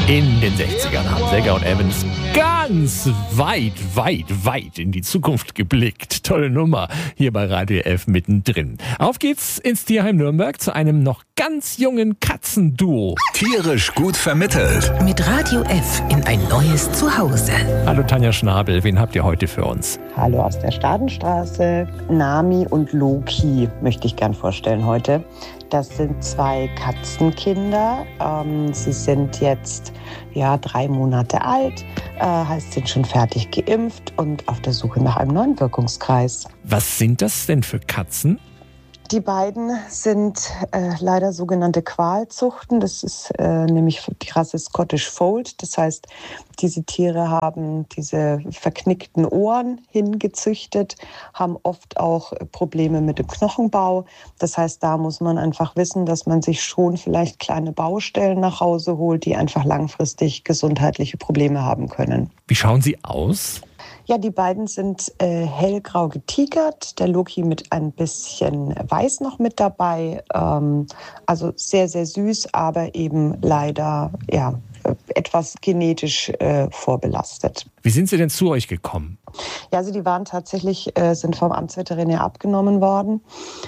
In den 60ern haben Segger und Evans ganz weit in die Zukunft geblickt. Tolle Nummer hier bei Radio F mittendrin. Auf geht's ins Tierheim Nürnberg zu einem noch ganz jungen Katzenduo. Tierisch gut vermittelt. Mit Radio F in ein neues Zuhause. Hallo Tanja Schnabel, wen habt ihr heute für uns? Hallo aus der Stadenstraße. Nami und Loki möchte ich gern vorstellen heute. Das sind 2 Katzenkinder. Sie sind jetzt 3 Monate alt, heißt sind schon fertig geimpft und auf der Suche nach einem neuen Wirkungskreis. Was sind das denn für Katzen? Die beiden sind leider sogenannte Qualzuchten. Das ist nämlich die Rasse Scottish Fold. Das heißt, diese Tiere haben diese verknickten Ohren hingezüchtet, haben oft auch Probleme mit dem Knochenbau. Das heißt, da muss man einfach wissen, dass man sich schon vielleicht kleine Baustellen nach Hause holt, die einfach langfristig gesundheitliche Probleme haben können. Wie schauen sie aus? Ja, die beiden sind hellgrau getigert, der Loki mit ein bisschen Weiß noch mit dabei. Also sehr, sehr süß, aber eben leider etwas genetisch vorbelastet. Wie sind sie denn zu euch gekommen? Ja, also die waren tatsächlich, sind vom Amtsveterinär abgenommen worden.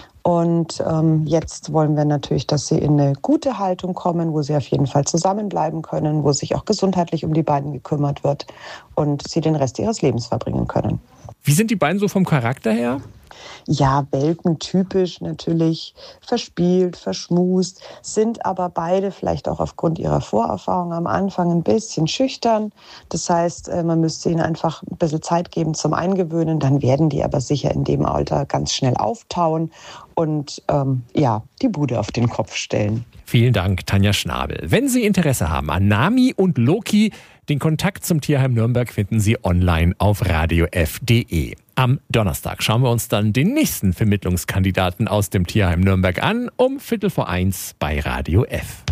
Und jetzt wollen wir natürlich, dass sie in eine gute Haltung kommen, wo sie auf jeden Fall zusammenbleiben können, wo sich auch gesundheitlich um die beiden gekümmert wird und sie den Rest ihres Lebens verbringen können. Wie sind die beiden so vom Charakter her? Ja, welpentypisch natürlich, verspielt, verschmust, sind aber beide vielleicht auch aufgrund ihrer Vorerfahrung am Anfang ein bisschen schüchtern. Das heißt, man müsste ihnen einfach ein bisschen Zeit geben zum Eingewöhnen, dann werden die aber sicher in dem Alter ganz schnell auftauen und die Bude auf den Kopf stellen. Vielen Dank, Tanja Schnabel. Wenn Sie Interesse haben an Nami und Loki, den Kontakt zum Tierheim Nürnberg finden Sie online auf radiof.de. Am Donnerstag schauen wir uns dann den nächsten Vermittlungskandidaten aus dem Tierheim Nürnberg an, um 12:45 bei Radio F.